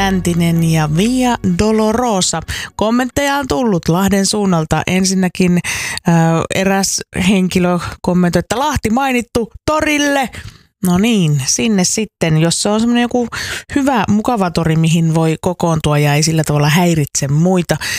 Jäntinen ja Via Dolorosa. Kommentteja on tullut Lahden suunnalta. Ensinnäkin eräs henkilö kommentoi, että Lahti mainittu torille. No niin, sinne sitten, jos se on semmoinen joku hyvä, mukava tori, mihin voi kokoontua ja ei sillä tavalla häiritse muita,